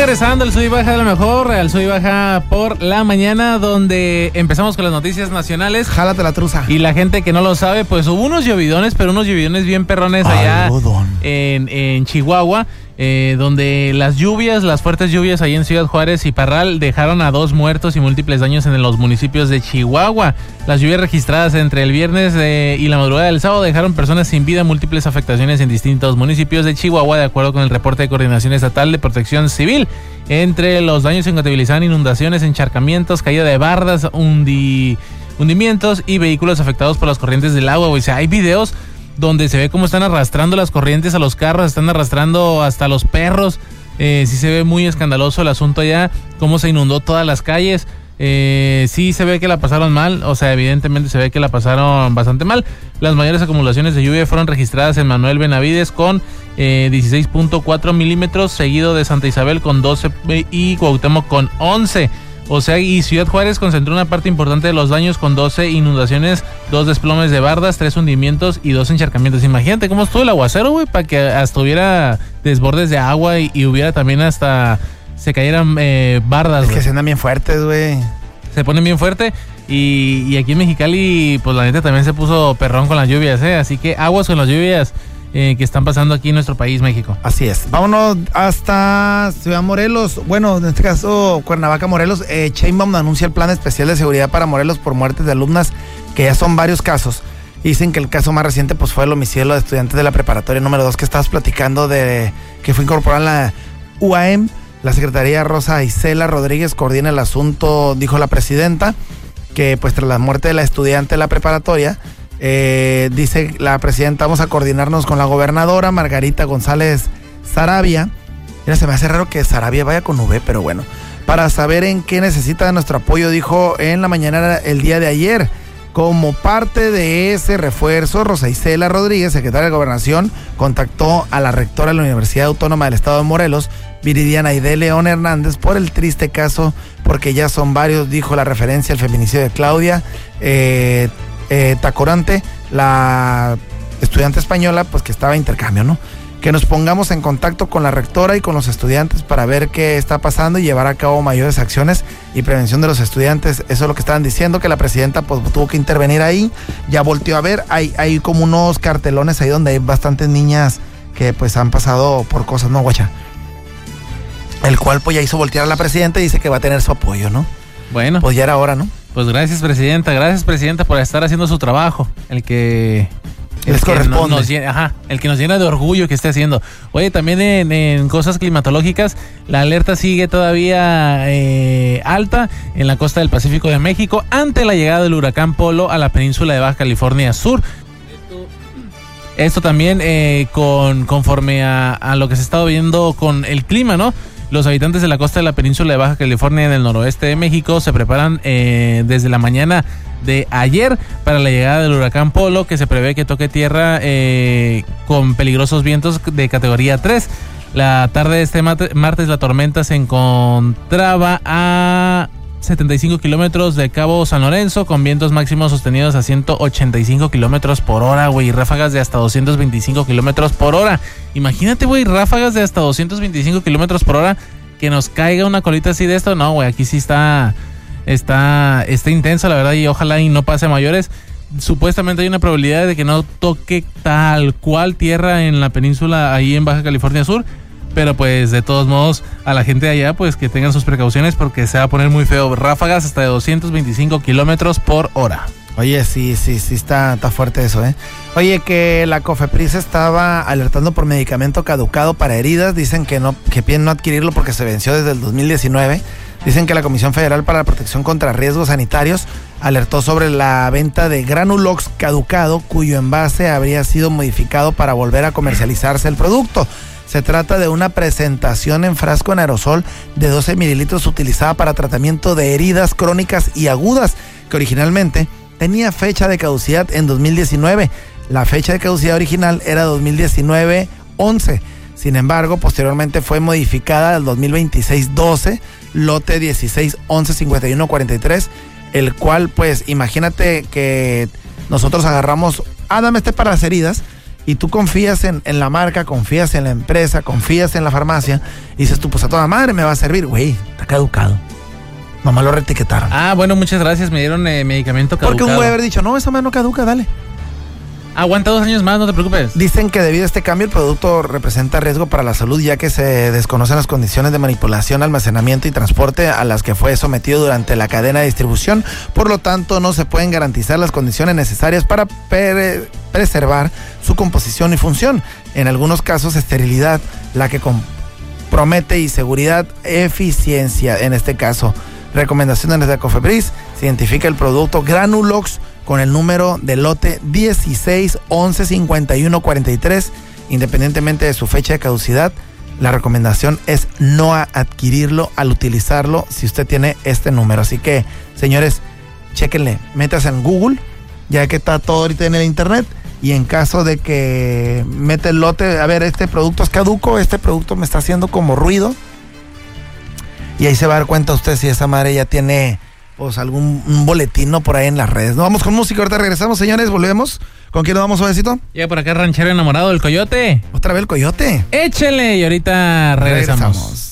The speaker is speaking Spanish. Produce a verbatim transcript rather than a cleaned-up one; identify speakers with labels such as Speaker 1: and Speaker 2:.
Speaker 1: Regresando al Sub y Baja de lo mejor, al Sub y Baja por la mañana, donde empezamos con las noticias nacionales.
Speaker 2: Jálate la truza.
Speaker 1: Y la gente que no lo sabe, pues hubo unos llovidones, pero unos llovidones bien perrones allá en, en Chihuahua, eh, donde las lluvias, las fuertes lluvias ahí en Ciudad Juárez y Parral dejaron a dos muertos y múltiples daños en los municipios de Chihuahua. Las lluvias registradas entre el viernes eh, y la madrugada del sábado dejaron personas sin vida, múltiples afectaciones en distintos municipios de Chihuahua, de acuerdo con el reporte de Coordinación Estatal de Protección Civil. Entre los daños se contabilizaban inundaciones, encharcamientos, caída de bardas, hundi, hundimientos y vehículos afectados por las corrientes del agua. O sea, hay videos donde se ve cómo están arrastrando las corrientes a los carros, están arrastrando hasta los perros. Eh, sí se ve muy escandaloso el asunto allá, cómo se inundó todas las calles. Eh, sí se ve que la pasaron mal, o sea, evidentemente se ve que la pasaron bastante mal. Las mayores acumulaciones de lluvia fueron registradas en Manuel Benavides con eh, dieciséis punto cuatro milímetros, seguido de Santa Isabel con doce y Cuauhtémoc con once. O sea, y Ciudad Juárez concentró una parte importante de los daños con doce inundaciones, dos desplomes de bardas, tres hundimientos y dos encharcamientos. Imagínate cómo estuvo el aguacero, güey, para que hasta hubiera desbordes de agua y, y hubiera también hasta se cayeran eh, bardas.
Speaker 2: Es que se andan bien fuertes, güey.
Speaker 1: Se ponen bien fuerte y, y aquí en Mexicali, pues la neta también se puso perrón con las lluvias, ¿eh? Así que aguas con las lluvias eh, que están pasando aquí en nuestro país, México.
Speaker 2: Así es. Vámonos hasta Ciudad Morelos. Bueno, en este caso, Cuernavaca, Morelos. Eh, Sheinbaum anuncia el plan especial de seguridad para Morelos por muertes de alumnas, que ya son varios casos. Dicen que el caso más reciente pues fue el homicidio de estudiantes de la preparatoria número dos que estabas platicando, de que fue incorporada en la U A M. La secretaria Rosa Isela Rodríguez coordina el asunto, dijo la presidenta, que pues tras la muerte de la estudiante de la preparatoria, eh, dice la presidenta, vamos a coordinarnos con la gobernadora Margarita González Sarabia. Mira, se me hace raro que Sarabia vaya con V, pero bueno, para saber en qué necesita nuestro apoyo, dijo en la mañana el día de ayer. Como parte de ese refuerzo, Rosa Isela Rodríguez, secretaria de Gobernación, contactó a la rectora de la Universidad Autónoma del Estado de Morelos, Viridiana Aide León Hernández, por el triste caso, porque ya son varios, dijo la referencia al feminicidio de Claudia eh, eh, Tacorante, la estudiante española, pues que estaba de intercambio, ¿no? Que nos pongamos en contacto con la rectora y con los estudiantes para ver qué está pasando y llevar a cabo mayores acciones y prevención de los estudiantes. Eso es lo que estaban diciendo, que la presidenta pues tuvo que intervenir ahí, ya volteó a ver, hay, hay como unos cartelones ahí donde hay bastantes niñas que pues han pasado por cosas, ¿no, guacha? El cual pues ya hizo voltear a la presidenta y dice que va a tener su apoyo, ¿no?
Speaker 1: Bueno.
Speaker 2: Pues ya era hora, ¿no?
Speaker 1: Pues gracias, presidenta, gracias, presidenta, por estar haciendo su trabajo, el que...
Speaker 2: Les corresponde.
Speaker 1: Nos, nos llena, ajá, el que nos llena de orgullo que esté haciendo. Oye, también en, en cosas climatológicas, la alerta sigue todavía eh, alta en la costa del Pacífico de México ante la llegada del huracán Polo a la península de Baja California Sur. Esto, esto también eh, con conforme a, a lo que se ha estado viendo con el clima, ¿no? Los habitantes de la costa de la península de Baja California en el noroeste de México se preparan eh, desde la mañana de ayer para la llegada del huracán Polo, que se prevé que toque tierra eh, con peligrosos vientos de categoría tres. La tarde de este martes la tormenta se encontraba a setenta y cinco kilómetros de Cabo San Lorenzo, con vientos máximos sostenidos a ciento ochenta y cinco kilómetros por hora, güey, y ráfagas de hasta doscientos veinticinco kilómetros por hora. Imagínate, güey, ráfagas de hasta doscientos veinticinco kilómetros por hora, que nos caiga una colita así de esto. No, güey, aquí sí está, está, está intenso, la verdad, y ojalá y no pase a mayores. Supuestamente hay una probabilidad de que no toque tal cual tierra en la península ahí en Baja California Sur, pero pues de todos modos a la gente de allá pues que tengan sus precauciones porque se va a poner muy feo. Ráfagas hasta de doscientos veinticinco kilómetros por hora.
Speaker 2: Oye, sí, sí, sí está, está fuerte eso, ¿eh? Oye, que la COFEPRIS estaba alertando por medicamento caducado para heridas. Dicen que no, que piden no adquirirlo porque se venció desde el dos mil diecinueve. Dicen que la Comisión Federal para la Protección contra Riesgos Sanitarios alertó sobre la venta de Granulox caducado, cuyo envase habría sido modificado para volver a comercializarse el producto. Se trata de una presentación en frasco en aerosol de doce mililitros utilizada para tratamiento de heridas crónicas y agudas, que originalmente tenía fecha de caducidad en dos mil diecinueve. La fecha de caducidad original era dos mil diecinueve once. Sin embargo, posteriormente fue modificada al dos mil veintiséis doce, lote dieciséis once cincuenta y uno cuarenta y tres, el cual, pues, imagínate que nosotros agarramos, ah, dame este para las heridas, y tú confías en, en la marca, confías en la empresa, confías en la farmacia, y dices tú, pues a toda madre me va a servir. Güey, está caducado. Nomás lo reetiquetaron.
Speaker 1: Ah, bueno, muchas gracias. Me dieron eh, medicamento caducado.
Speaker 2: Porque un güey haber dicho, no, esa madre no caduca, dale.
Speaker 1: Aguanta dos años más, no te preocupes.
Speaker 2: Dicen que debido a este cambio el producto representa riesgo para la salud, ya que se desconocen las condiciones de manipulación, almacenamiento y transporte a las que fue sometido durante la cadena de distribución. Por lo tanto, no se pueden garantizar las condiciones necesarias para pre- preservar su composición y función. En algunos casos, esterilidad, la que compromete, y seguridad, eficiencia. En este caso, recomendaciones de Cofepris, se identifica el producto Granulox con el número de lote dieciséis once cincuenta y uno cuarenta y tres, independientemente de su fecha de caducidad. La recomendación es no adquirirlo al utilizarlo si usted tiene este número. Así que, señores, chéquenle, métase en Google, ya que está todo ahorita en el internet, y en caso de que mete el lote, a ver, este producto es caduco, este producto me está haciendo como ruido, y ahí se va a dar cuenta usted si esa madre ya tiene pues algún un boletino por ahí en las redes. No, vamos con música, ahorita regresamos, señores, volvemos. ¿Con quién nos vamos, suavecito?
Speaker 1: Llega por acá Ranchero Enamorado del Coyote.
Speaker 2: ¿Otra vez el Coyote?
Speaker 1: Échele, y ahorita regresamos. regresamos.